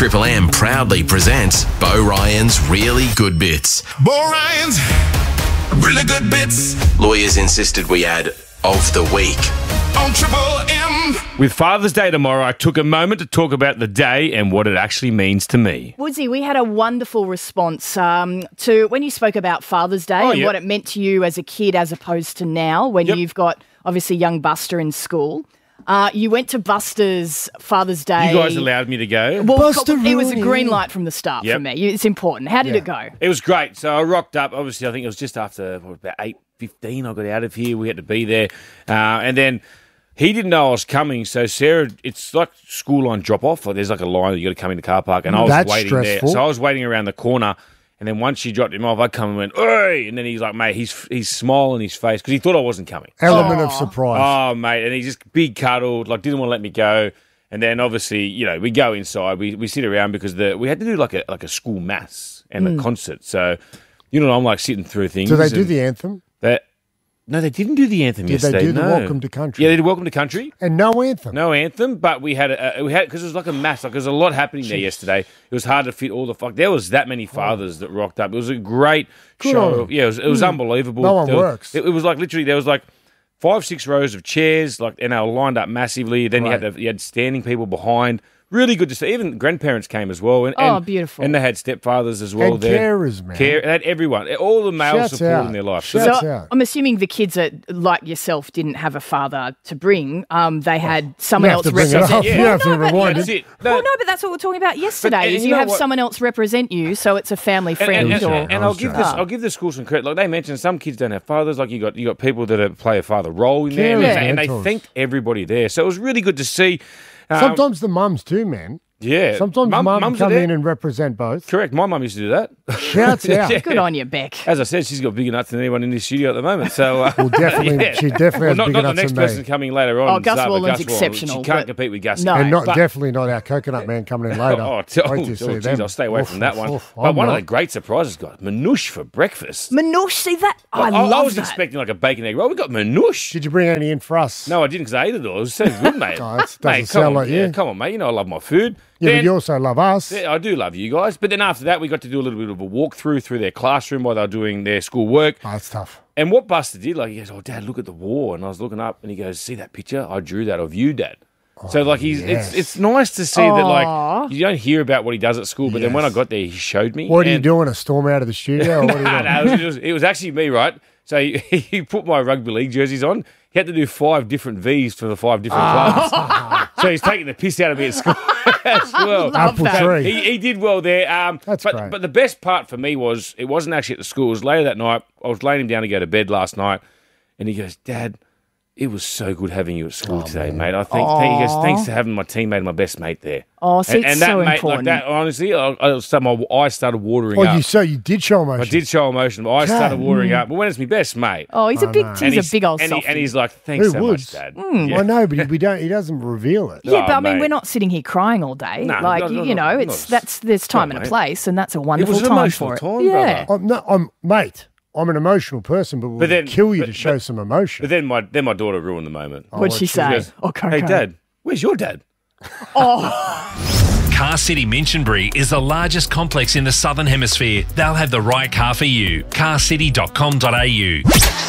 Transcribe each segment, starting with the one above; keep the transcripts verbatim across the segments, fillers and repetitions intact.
Triple M proudly presents Bo Ryan's Really Good Bits. Bo Ryan's Really Good Bits. Lawyers insisted we add of the week. On Triple M. With Father's Day tomorrow, I took a moment to talk about the day and what it actually means to me. Woodsy, we had a wonderful response um, to when you spoke about Father's Day Oh, and yep. what it meant to you as a kid as opposed to now when Yep. you've got, obviously, young Buster in school. Uh, you went to Buster's Father's Day. You guys allowed me to go. Well, Buster it was a Rooney. green light from the start Yep. for me. It's important. How did Yeah. it go? It was great. So I rocked up. Obviously, I think it was just after what, about eight fifteen I got out of here. We had to be there. Uh, and then he didn't know I was coming. So Sarah, it's like school line drop-off. Like there's like a line that you got to come in the car park. And I was That's waiting stressful. there. So I was waiting around the corner. And then once she dropped him off, I come and went, "Oi!" And then he's like, mate, he's, he's smile on his face because he thought I wasn't coming. Element of surprise. Oh, mate, and he just big cuddled, like didn't want to let me go. And then obviously, you know, we go inside, we we sit around because the we had to do like a like a school mass and a concert. So, you know, I'm like sitting through things. Do they do and the anthem? that? No, they didn't do the anthem Did they yesterday. do the no. Welcome to Country? Yeah, they did Welcome to Country. And no anthem. No anthem, but we had a, we had because it was like a mass. Like there was a lot happening there yesterday. It was hard to fit all the fuck. There was that many fathers that rocked up. It was a great Good show. on Of, yeah, it was, it was unbelievable. No one There was- works. It, it was like literally there was like five, six rows of chairs, like and they were lined up massively. Then you had Right. the, you had standing people behind. Really good to see. Even grandparents came as well. And, Oh, and- beautiful. And they had stepfathers as well And there. carers, man. Care, they had everyone. All the male Shouts support out. in their life. Shouts So- That's So out. I'm assuming the kids that, like yourself, didn't have a father to bring. Um, they had someone You have else to bring it represent. up. Yeah. You have to No, but- rewind That's it. it. No, Well, no, but that's what we we're talking about yesterday. and is you you know have what? someone else represent you, so it's a family And, friend. and, or, and, and I'll give this, Ah. I'll give the school some credit. Like they mentioned, some kids don't have fathers. Like you got, you got people that are, play a father role in there, and, Carers, they- and they mentors. thanked everybody there. So it was really good to see. Um, Sometimes the mums too, man. yeah, Sometimes Mum- mum mums are come there. in and represent both. Correct. My mum used to do that. Shouts out. Yeah. Good on you, Beck. As I said, she's got bigger nuts than anyone in this studio at the moment. So, uh, Well, definitely, yeah. she definitely Well, has not, bigger not the nuts next than person me. coming later on. Oh, Gus Zara, Wallen's Gus Wallen. exceptional, She can't but- compete with Gus. No. And not but- definitely not our coconut man coming in later. Oh, t- oh, Wait oh, to see geez, them. I'll stay away Oof, from that oof, one. oof. But I'm one of not. the great surprises, guys, manouche for breakfast. Manouche, see that? I, I, love I was that. expecting like a bacon egg roll. We got manouche. Did you bring any in for us? No, I didn't because I ate it all. It was so good, mate. Oh, it doesn't mate, come sound on, like yeah, you. come on, mate. You know I love my food. Yeah, Then- but you also love us. yeah, I do love you guys. But then after that, we got to do a little bit of a walkthrough through their classroom while they were doing their school work. Oh, it's tough. And what Buster did, like, he goes, "Oh, Dad, look at the war." And I was looking up, and he goes, "See that picture? I drew that of you, Dad." So, like, he's yes. it's it's nice to see that, Aw. like, you don't hear about what he does at school, but then when I Yes. got there, he showed me. What are you and- doing? A storm out of the studio? Or what are you Nah, doing? nah, it, was, it, was, it was actually me, right? So he, he put my rugby league jerseys on. He had to do five different V's for the five different Ah. clubs. So he's taking the piss out of me at school as well. Apple that. tree. He, he did well there. Um, That's but, great. but the best part for me was it wasn't actually at the school. It was later that night. I was laying him down to go to bed last night, and he goes, "Dad, it was so good having you at school today, mate. I think he goes, thanks for having my teammate and my best mate there." Oh, see, and, it's and that so mate, important. like that, honestly, I, I started, my eyes started watering Oh, up. you so you did show emotion. I did show emotion, but I started watering up. But when it's my best mate, Oh, he's a big, and he's a big old and, he, softie. and he's like, "Thanks Who so would? much, Dad." Hmm. Yeah. I know, but he, we don't. He doesn't reveal it. Yeah, Oh, but I mean, mate. we're not sitting here crying all day. No, like no, no, you no, know, not- it's that's there's time no, and a mate. place, and that's a It wonderful was an time emotional for it. time, yeah. brother. I'm not. I'm mate. I'm an emotional person, but we'll But then- kill you but- to show but- some emotion. But then my then my daughter ruined the moment. What'd she what say? goes, oh, Coco. "Hey, Dad, where's your dad?" Car City Minchinbury is the largest complex in the Southern Hemisphere. They'll have the right car for you. car city dot com dot a u.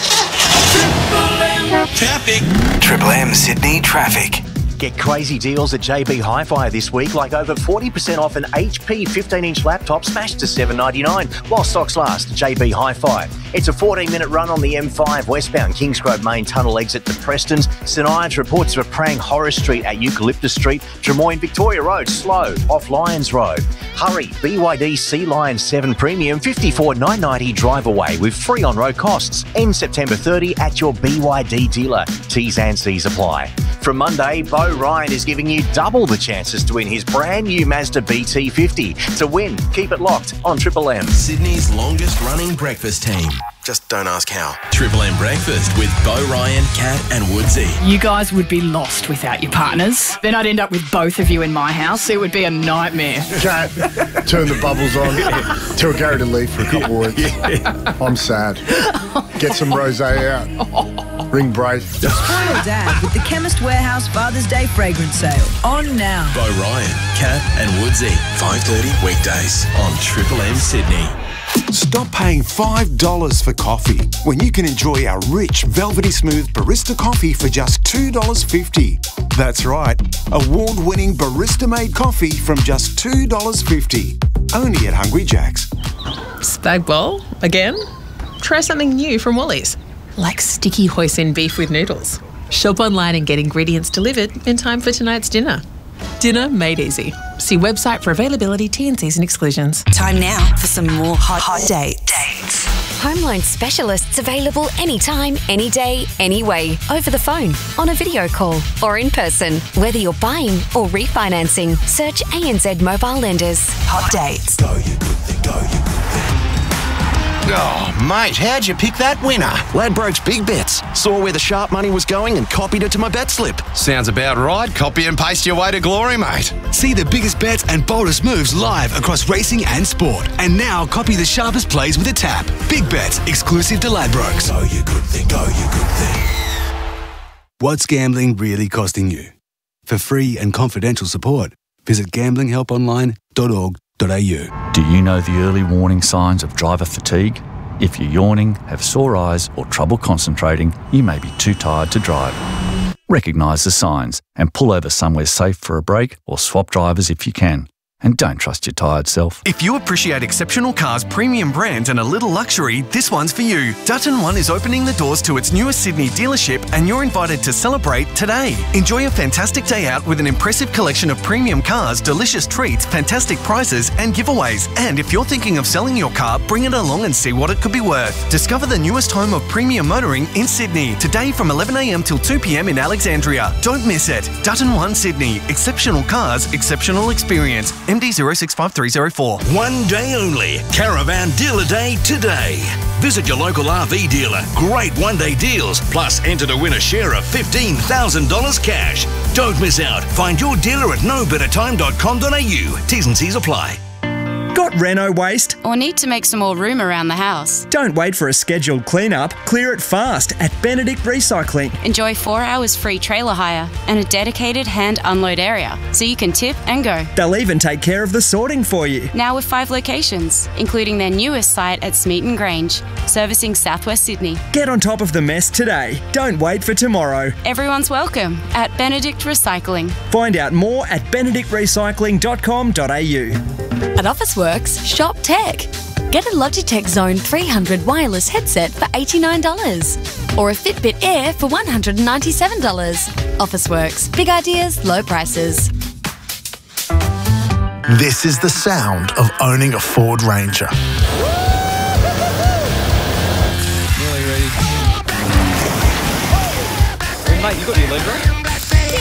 Traffic. Triple M Sydney traffic. Get crazy deals at J B Hi-Fi this week, like over forty percent off an H P fifteen inch laptop smashed to seven ninety-nine while stocks last. J B Hi-Fi. It's a fourteen minute run on the M five westbound Kingsgrove Main Tunnel exit to Preston's. St Ives reports of a praying Horace Street at Eucalyptus Street. Drummoyne Victoria Road slow off Lyons Road. Hurry, B Y D Sea Lion seven Premium fifty-four nine ninety drive away with free on-road costs. End September thirtieth at your B Y D dealer. T's and C's apply. From Monday, Bo Ryan is giving you double the chances to win his brand new Mazda B T fifty. To win, keep it locked on Triple M. Sydney's longest running breakfast team. Just don't ask how. Triple M Breakfast with Bo Ryan, Kat and Woodsy. You guys would be lost without your partners. Then I'd end up with both of you in my house. It would be a nightmare. Cat, turn the bubbles on. Tell Gary to leave for a couple of weeks. I'm sad. Get some rosé out. Ring Braith. Spoil Dad with the Chemist Warehouse Father's Day fragrance sale. On now. Bo Ryan, Kat and Woodsy. five thirty weekdays on Triple M Sydney. Stop paying five dollars for coffee when you can enjoy our rich, velvety smooth barista coffee for just two dollars fifty. That's right, award-winning barista-made coffee from just two dollars fifty. Only at Hungry Jack's. Spag bowl? Again? Try something new from Woolies, like sticky hoisin beef with noodles. Shop online and get ingredients delivered in time for tonight's dinner. Dinner made easy. See website for availability, T and Cs and exclusions. Time now for some more hot, hot dates. dates. Home loan specialists available anytime, any day, anyway. Over the phone, on a video call, or in person. Whether you're buying or refinancing, search A N Z Mobile Lenders. Hot dates. Go, you good thing, go, you good thing. Oh, mate, how'd you pick that winner? Ladbrokes Big Bets. Saw where the sharp money was going and copied it to my bet slip. Sounds about right. Copy and paste your way to glory, mate. See the biggest bets and boldest moves live across racing and sport. And now copy the sharpest plays with a tap. Big Bets, exclusive to Ladbrokes. Go, you good thing, go, you good thing. What's gambling really costing you? For free and confidential support, visit gambling help online dot org dot a u. Do you know the early warning signs of driver fatigue? If you're yawning, have sore eyes or trouble concentrating, you may be too tired to drive. Recognise the signs and pull over somewhere safe for a break or swap drivers if you can. And don't trust your tired self. If you appreciate exceptional cars, premium brands and a little luxury, this one's for you. Dutton One is opening the doors to its newest Sydney dealership and you're invited to celebrate today. Enjoy a fantastic day out with an impressive collection of premium cars, delicious treats, fantastic prices and giveaways. And if you're thinking of selling your car, bring it along and see what it could be worth. Discover the newest home of premium motoring in Sydney. Today from eleven a m till two p m in Alexandria. Don't miss it. Dutton One Sydney. Exceptional cars, exceptional experience. M D zero six five three zero four. One day only. Caravan Dealer Day today. Visit your local R V dealer. Great one-day deals. Plus, enter to win a share of fifteen thousand dollars cash. Don't miss out. Find your dealer at no better time dot com dot a u. T's and C's apply. Got reno waste? Or need to make some more room around the house? Don't wait for a scheduled clean-up. Clear it fast at Benedict Recycling. Enjoy four hours free trailer hire and a dedicated hand unload area, so you can tip and go. They'll even take care of the sorting for you. Now with five locations, including their newest site at Smeaton Grange, servicing southwest Sydney. Get on top of the mess today. Don't wait for tomorrow. Everyone's welcome at Benedict Recycling. Find out more at benedict recycling dot com dot a u. At Officeworks, shop tech. Get a Logitech Zone three hundred wireless headset for eighty-nine dollars or a Fitbit Air for one hundred ninety-seven dollars. Officeworks, big ideas, low prices. This is the sound of owning a Ford Ranger. Nearly ready. Hey, mate, you got your leg right?